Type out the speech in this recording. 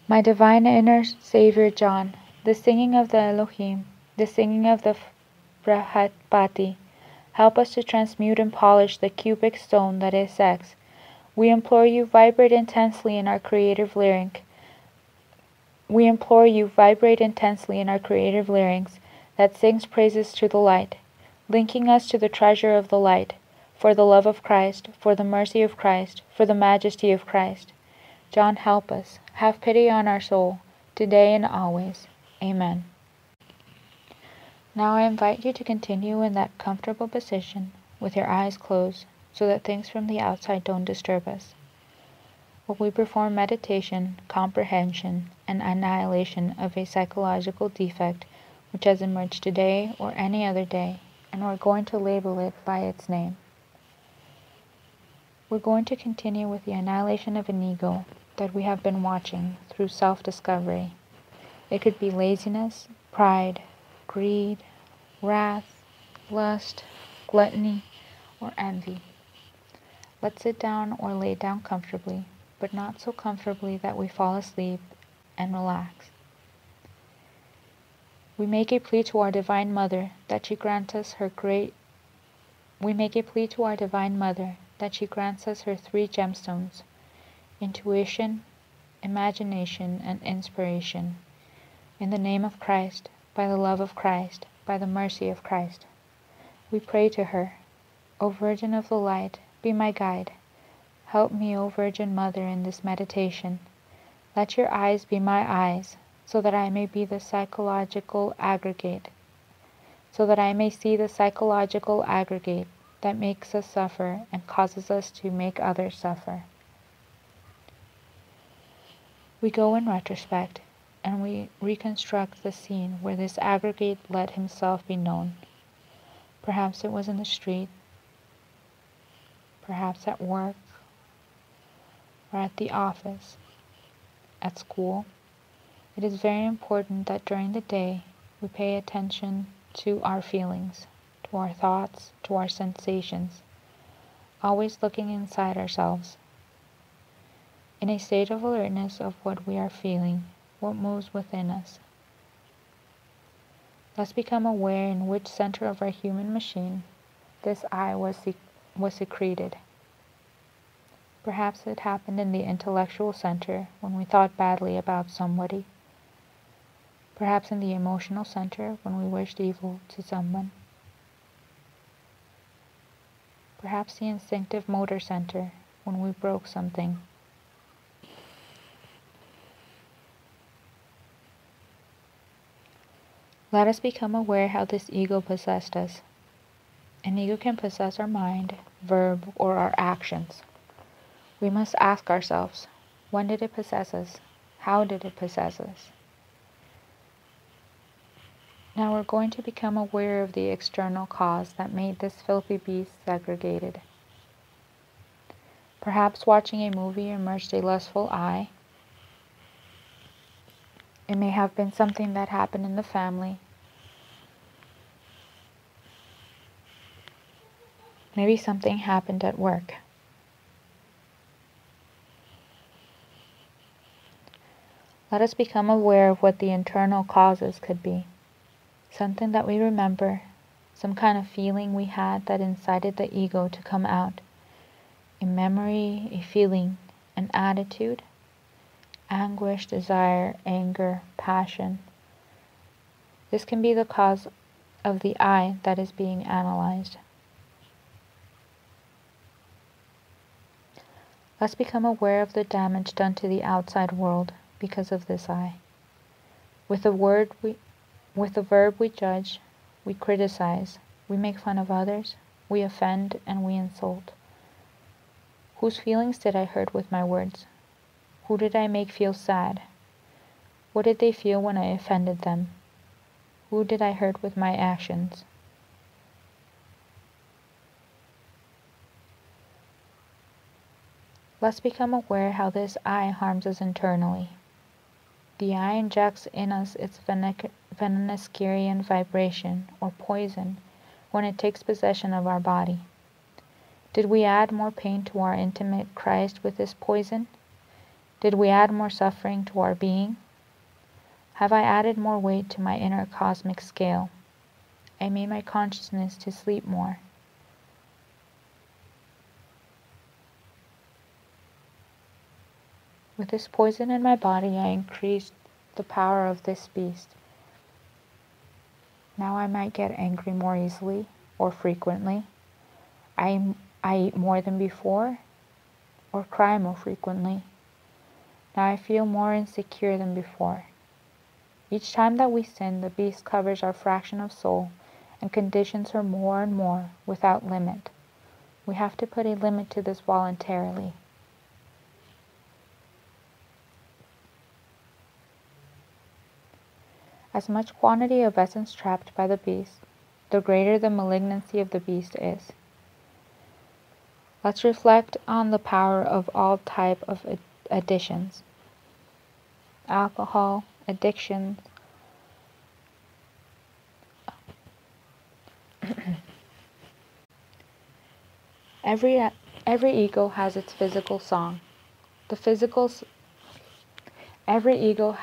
My divine inner Savior John, the singing of the Elohim, the singing of the Brihaspati, help us to transmute and polish the cubic stone that is sex. We implore you, vibrate intensely in our creative lyric. We implore you, vibrate intensely in our creative larynx that sings praises to the light, linking us to the treasure of the light, for the love of Christ, for the mercy of Christ, for the majesty of Christ. John, help us. Have pity on our soul, today and always. Amen. Now I invite you to continue in that comfortable position with your eyes closed so that things from the outside don't disturb us. While we perform meditation, comprehension, and annihilation of a psychological defect which has emerged today or any other day, and we're going to label it by its name. We're going to continue with the annihilation of an ego that we have been watching through self-discovery. It could be laziness, pride, greed, wrath, lust, gluttony, or envy. Let's sit down or lay down comfortably, but not so comfortably that we fall asleep and relax. We make a plea to our Divine Mother that she grants us her three gemstones: intuition, imagination, and inspiration. In the name of Christ, by the love of Christ, by the mercy of Christ. We pray to her, O Virgin of the Light, be my guide. Help me, O Virgin Mother, in this meditation. Let your eyes be my eyes, so that I may be the psychological aggregate, so that I may see the psychological aggregate that makes us suffer and causes us to make others suffer. We go in retrospect, and we reconstruct the scene where this aggregate let himself be known. Perhaps it was in the street, perhaps at work, or at the office, at school. It is very important that during the day we pay attention to our feelings, to our thoughts, to our sensations, always looking inside ourselves, in a state of alertness of what we are feeling, what moves within us. Let's become aware in which center of our human machine this I was secreted. Perhaps it happened in the intellectual center when we thought badly about somebody. Perhaps in the emotional center when we wished evil to someone. Perhaps the instinctive motor center when we broke something. Let us become aware how this ego possessed us. An ego can possess our mind, verb, or our actions. We must ask ourselves, when did it possess us? How did it possess us? Now we're going to become aware of the external cause that made this filthy beast segregated. Perhaps watching a movie emerged a lustful I. It may have been something that happened in the family. Maybe something happened at work. Let us become aware of what the internal causes could be. Something that we remember, some kind of feeling we had that incited the ego to come out. A memory, a feeling, an attitude, anguish, desire, anger, passion. This can be the cause of the I that is being analyzed. Let's become aware of the damage done to the outside world because of this I. With the verb we judge, we criticize, we make fun of others, we offend, and we insult. Whose feelings did I hurt with my words? Who did I make feel sad? What did they feel when I offended them? Who did I hurt with my actions? Let's become aware how this I harms us internally. The I injects in us its venomous Kyrian vibration, or poison, when it takes possession of our body. Did we add more pain to our intimate Christ with this poison? Did we add more suffering to our being? Have I added more weight to my inner cosmic scale? I made my consciousness to sleep more. With this poison in my body, I increased the power of this beast. Now I might get angry more easily or frequently. I eat more than before or cry more frequently. Now I feel more insecure than before. Each time that we sin, the beast covers our fraction of soul and conditions her more and more without limit. We have to put a limit to this voluntarily. As much quantity of essence trapped by the beast, the greater the malignancy of the beast is. Let's reflect on the power of all type of additions. Alcohol, addictions, every ego has its physical song. Every ego